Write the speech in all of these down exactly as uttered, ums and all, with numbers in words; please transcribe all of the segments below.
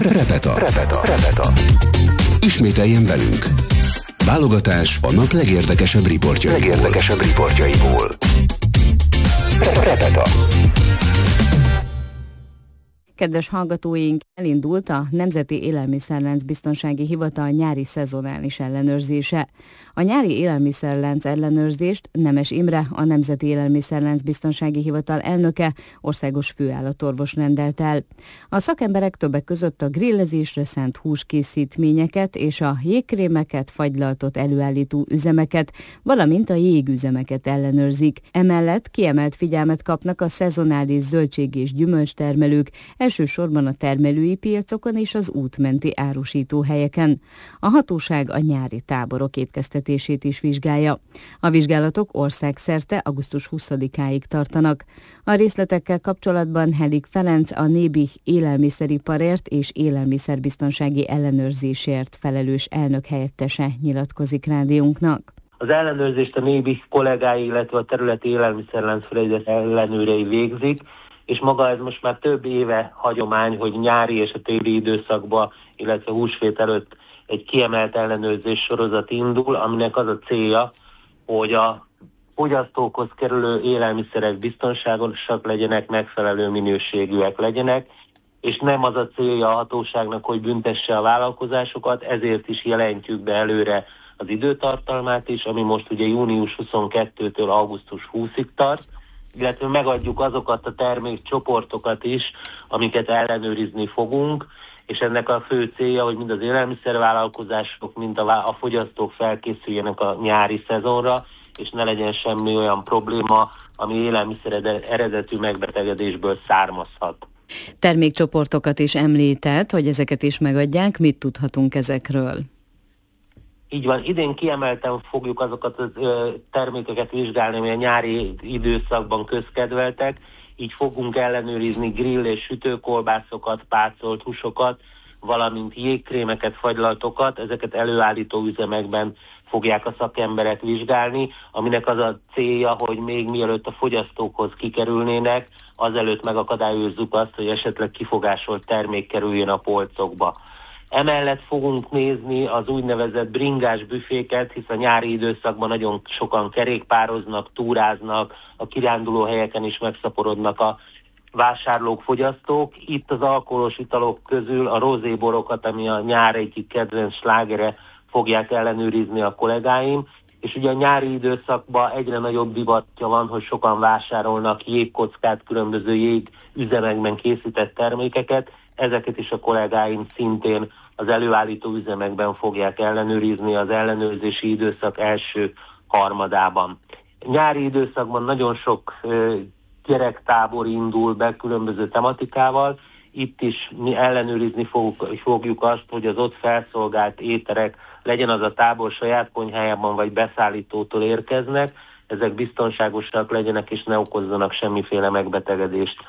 Repeta. Repeta. Repeta. Ismételjen velünk. Válogatás a nap legérdekesebb riportjaiból. Legérdekesebb riportjaiból. Repeta. Kedves hallgatóink, elindult a Nemzeti Élelmiszerlánc Biztonsági Hivatal nyári szezonális ellenőrzése. A nyári élelmiszerlánc ellenőrzést Nemes Imre, a Nemzeti Élelmiszerlánc Biztonsági Hivatal elnöke, országos főállatorvos rendelt el. A szakemberek többek között a grillezésre szánt húskészítményeket és a jégkrémeket, fagylaltot előállító üzemeket, valamint a jégüzemeket ellenőrzik. Emellett kiemelt figyelmet kapnak a szezonális zöldség- és gyümölcstermelők, elsősorban a termelői piacokon és az útmenti árusítóhelyeken. A hatóság a nyári táborok étkeztetését is vizsgálja. A vizsgálatok országszerte augusztus huszadikáig tartanak. A részletekkel kapcsolatban Helik Ferenc, a Nébih élelmiszeriparért és élelmiszerbiztonsági ellenőrzésért felelős elnök helyettese nyilatkozik rádiónknak. Az ellenőrzést a Nébih kollégái, illetve a területi élelmiszerlánc felügyelet ellenőrei végzik, és maga ez most már több éve hagyomány, hogy nyári és a téli időszakban, illetve húsvét előtt egy kiemelt ellenőrzés sorozat indul, aminek az a célja, hogy a fogyasztókhoz kerülő élelmiszerek biztonságosak legyenek, megfelelő minőségűek legyenek, és nem az a célja a hatóságnak, hogy büntesse a vállalkozásokat, ezért is jelentjük be előre az időtartalmát is, ami most ugye június huszonkettőtől augusztus huszadikáig tart, illetve megadjuk azokat a termékcsoportokat is, amiket ellenőrizni fogunk, és ennek a fő célja, hogy mind az élelmiszervállalkozások, mind a, a fogyasztók felkészüljenek a nyári szezonra, és ne legyen semmi olyan probléma, ami élelmiszer eredetű megbetegedésből származhat. Termékcsoportokat is említett, hogy ezeket is megadják. Mit tudhatunk ezekről? Így van, idén kiemelten fogjuk azokat a termékeket vizsgálni, ami a nyári időszakban közkedveltek, így fogunk ellenőrizni grill és sütőkolbászokat, pácolt húsokat, valamint jégkrémeket, fagylaltokat, ezeket előállító üzemekben fogják a szakemberek vizsgálni, aminek az a célja, hogy még mielőtt a fogyasztókhoz kikerülnének, azelőtt megakadályozzuk azt, hogy esetleg kifogásolt termék kerüljön a polcokba. Emellett fogunk nézni az úgynevezett bringás büféket, hisz a nyári időszakban nagyon sokan kerékpároznak, túráznak, a kiránduló helyeken is megszaporodnak a vásárlók, fogyasztók. Itt az alkoholos italok közül a rozéborokat, ami a nyár egyik kedvenc slágere, fogják ellenőrizni a kollégáim, és ugye a nyári időszakban egyre nagyobb divatja van, hogy sokan vásárolnak jégkockát, különböző jégüzemekben készített termékeket, ezeket is a kollégáim szintén az előállító üzemekben fogják ellenőrizni az ellenőrzési időszak első harmadában. Nyári időszakban nagyon sok ö, gyerektábor indul be különböző tematikával, itt is mi ellenőrizni fogjuk, fogjuk azt, hogy az ott felszolgált ételek, legyen az a tábor saját konyhájában vagy beszállítótól érkeznek, ezek biztonságosak legyenek és ne okozzanak semmiféle megbetegedést.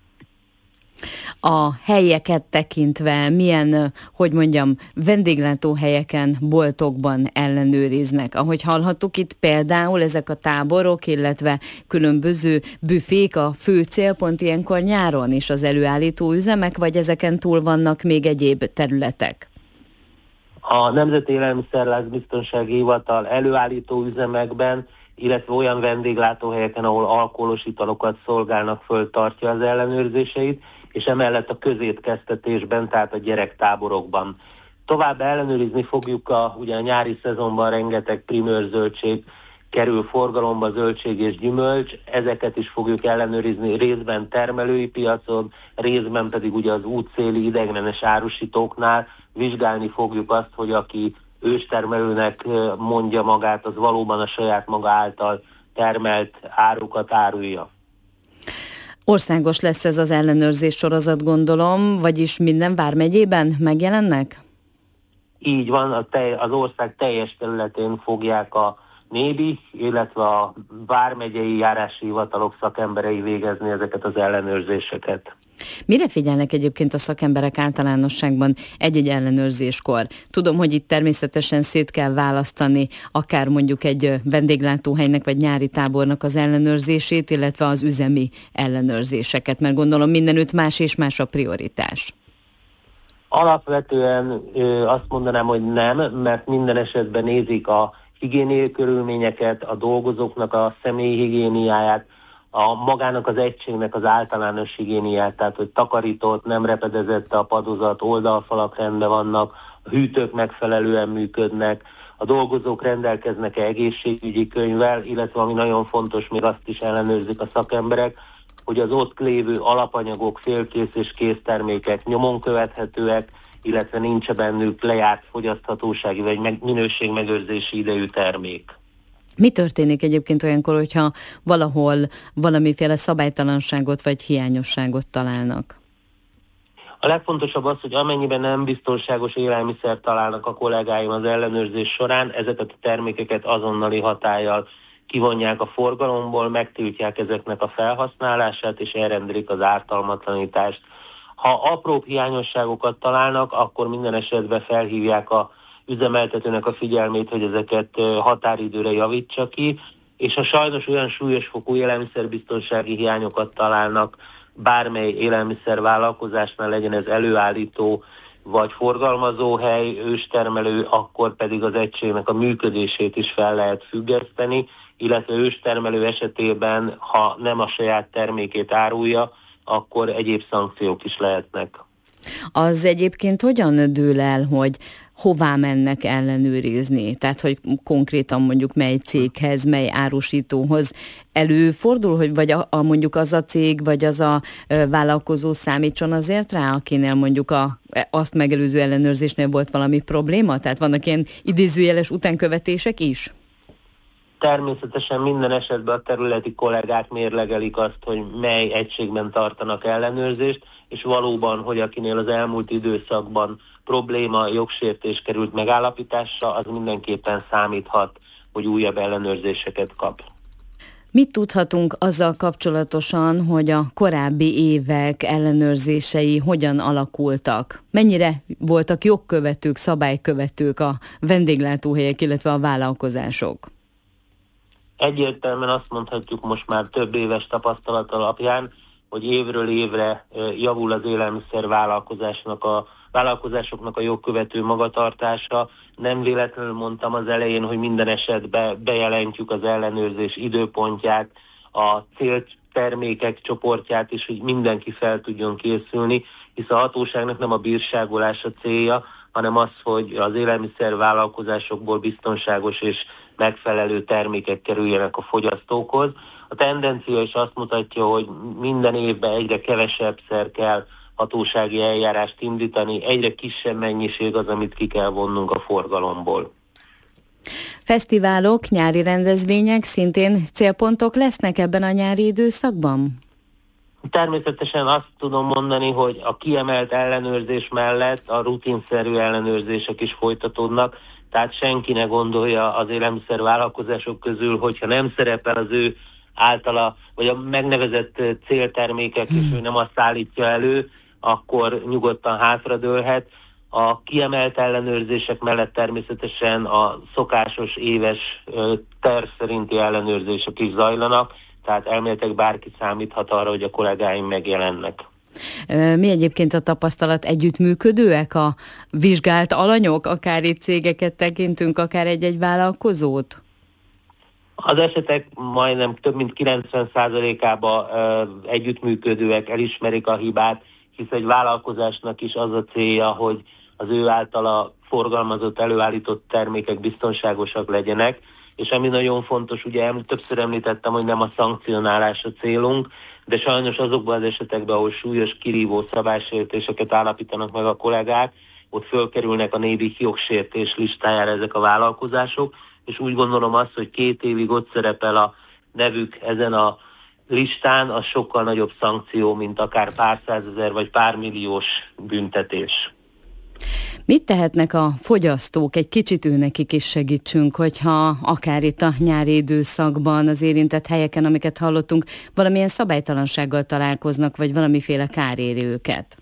A helyeket tekintve milyen, hogy mondjam, vendéglátóhelyeken, boltokban ellenőriznek? Ahogy hallhattuk itt például ezek a táborok, illetve különböző büfék a fő célpont ilyenkor nyáron is az előállító üzemek, vagy ezeken túl vannak még egyéb területek? A Nemzeti Élelmiszerlánc Biztonsági Hivatal előállító üzemekben, illetve olyan vendéglátóhelyeken, ahol alkoholos italokat szolgálnak föl, tartja az ellenőrzéseit, és emellett a közétkeztetésben, tehát a gyerektáborokban. Tovább ellenőrizni fogjuk a, ugye a nyári szezonban rengeteg primőr zöldség kerül forgalomba, zöldség és gyümölcs, ezeket is fogjuk ellenőrizni részben termelői piacon, részben pedig ugye az útszéli ideiglenes árusítóknál. Vizsgálni fogjuk azt, hogy aki őstermelőnek mondja magát, az valóban a saját maga által termelt árukat árulja. Országos lesz ez az ellenőrzés sorozat, gondolom, vagyis minden vármegyében megjelennek? Így van, a tej, az ország teljes területén fogják a Nébih, illetve a vármegyei járási hivatalok szakemberei végezni ezeket az ellenőrzéseket. Mire figyelnek egyébként a szakemberek általánosságban egy-egy ellenőrzéskor? Tudom, hogy itt természetesen szét kell választani akár mondjuk egy vendéglátóhelynek vagy nyári tábornak az ellenőrzését, illetve az üzemi ellenőrzéseket, mert gondolom mindenütt más és más a prioritás. Alapvetően ö, azt mondanám, hogy nem, mert minden esetben nézik a higiéniai körülményeket, a dolgozóknak a személyi higiéniáját, a magának az egységnek az általános higiéniát, tehát hogy takarított, nem repedezett a padozat, oldalfalak rendben vannak, a hűtők megfelelően működnek, a dolgozók rendelkeznek-e egészségügyi könyvvel, illetve ami nagyon fontos, még azt is ellenőrzik a szakemberek, hogy az ott lévő alapanyagok, félkész és késztermékek nyomon követhetőek, illetve nincs bennük lejárt fogyaszthatósági vagy minőségmegőrzési idejű termék. Mi történik egyébként olyankor, hogyha valahol valamiféle szabálytalanságot vagy hiányosságot találnak? A legfontosabb az, hogy amennyiben nem biztonságos élelmiszert találnak a kollégáim az ellenőrzés során, ezeket a termékeket azonnali hatállyal kivonják a forgalomból, megtiltják ezeknek a felhasználását, és elrendelik az ártalmatlanítást. Ha apróbb hiányosságokat találnak, akkor minden esetben felhívják a üzemeltetőnek a figyelmét, hogy ezeket határidőre javítsa ki, és ha sajnos olyan súlyos fokú élelmiszerbiztonsági hiányokat találnak bármely élelmiszervállalkozásnál, legyen ez előállító vagy forgalmazó hely, őstermelő, akkor pedig az egységnek a működését is fel lehet függeszteni, illetve őstermelő esetében, ha nem a saját termékét árulja, akkor egyéb szankciók is lehetnek. Az egyébként hogyan dől el, hogy hová mennek ellenőrizni? Tehát, hogy konkrétan mondjuk mely céghez, mely árusítóhoz előfordul, hogy vagy a, a mondjuk az a cég, vagy az a e, vállalkozó számítson azért rá, akinél mondjuk a, azt megelőző ellenőrzésnél volt valami probléma? Tehát vannak ilyen idézőjeles utánkövetések is? Természetesen minden esetben a területi kollégák mérlegelik azt, hogy mely egységben tartanak ellenőrzést, és valóban, hogy akinél az elmúlt időszakban probléma, jogsértés került megállapításra, az mindenképpen számíthat, hogy újabb ellenőrzéseket kap. Mit tudhatunk azzal kapcsolatosan, hogy a korábbi évek ellenőrzései hogyan alakultak? Mennyire voltak jogkövetők, szabálykövetők a vendéglátóhelyek, illetve a vállalkozások? Egyértelműen azt mondhatjuk most már több éves tapasztalat alapján, hogy évről évre javul az élelmiszer vállalkozásnak a, vállalkozásoknak a jogkövető magatartása. Nem véletlenül mondtam az elején, hogy minden esetben bejelentjük az ellenőrzés időpontját, a céltermékek csoportját is, hogy mindenki fel tudjon készülni, hisz a hatóságnak nem a bírságolás a célja, hanem az, hogy az élelmiszer vállalkozásokból biztonságos és megfelelő termékek kerüljenek a fogyasztókhoz. A tendencia is azt mutatja, hogy minden évben egyre kevesebbszer kell hatósági eljárást indítani, egyre kisebb mennyiség az, amit ki kell vonnunk a forgalomból. Fesztiválok, nyári rendezvények szintén célpontok lesznek ebben a nyári időszakban? Természetesen azt tudom mondani, hogy a kiemelt ellenőrzés mellett a rutinszerű ellenőrzések is folytatódnak, tehát senki ne gondolja az élelmiszervállalkozások közül, hogyha nem szerepel az ő általa, vagy a megnevezett céltermékek, és ő nem azt állítja elő, akkor nyugodtan hátradőlhet. A kiemelt ellenőrzések mellett természetesen a szokásos éves terv szerinti ellenőrzések is zajlanak, tehát elméletek bárki számíthat arra, hogy a kollégáim megjelennek. Mi egyébként a tapasztalat, együttműködőek a vizsgált alanyok, akár itt cégeket tekintünk, akár egy-egy vállalkozót? Az esetek majdnem több mint kilencven százalékában együttműködőek, elismerik a hibát, hisz egy vállalkozásnak is az a célja, hogy az ő általa forgalmazott, előállított termékek biztonságosak legyenek, és ami nagyon fontos, ugye többször említettem, hogy nem a szankcionálás a célunk, de sajnos azokban az esetekben, ahol súlyos kirívó szabálysértéseket állapítanak meg a kollégák, ott fölkerülnek a névi jogsértés listájára ezek a vállalkozások, és úgy gondolom azt, hogy két évig ott szerepel a nevük ezen a listán, az sokkal nagyobb szankció, mint akár pár százezer vagy pár milliós büntetés. Mit tehetnek a fogyasztók? Egy kicsit ő nekik is segítsünk, hogyha akár itt a nyári időszakban az érintett helyeken, amiket hallottunk, valamilyen szabálytalansággal találkoznak, vagy valamiféle kár éri őket?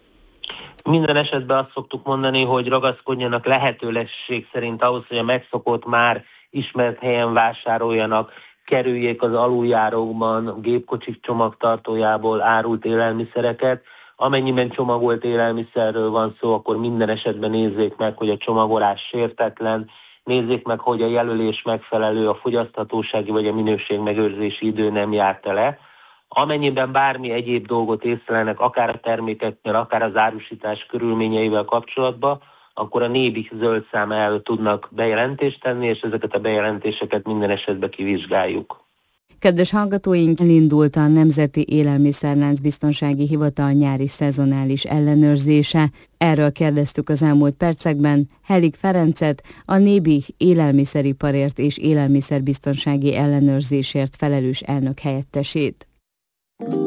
Minden esetben azt szoktuk mondani, hogy ragaszkodjanak lehetőség szerint ahhoz, hogy a megszokott, már ismert helyen vásároljanak, kerüljék az aluljárókban, gépkocsik csomagtartójából árult élelmiszereket, Amennyiben csomagolt élelmiszerről van szó, akkor minden esetben nézzék meg, hogy a csomagolás sértetlen, nézzék meg, hogy a jelölés megfelelő, a fogyaszthatósági vagy a minőségmegőrzési idő nem járt le. Amennyiben bármi egyéb dolgot észlelnek, akár a termékeknél, akár az árusítás körülményeivel kapcsolatban, akkor a Nébi zöld szám el tudnak bejelentést tenni, és ezeket a bejelentéseket minden esetben kivizsgáljuk. Kedves hallgatóink, elindult a Nemzeti Élelmiszerlánc Biztonsági Hivatal nyári szezonális ellenőrzése. Erről kérdeztük az elmúlt percekben Hellig Ferencet, a Nébi élelmiszeriparért és élelmiszerbiztonsági ellenőrzésért felelős elnök helyettesét.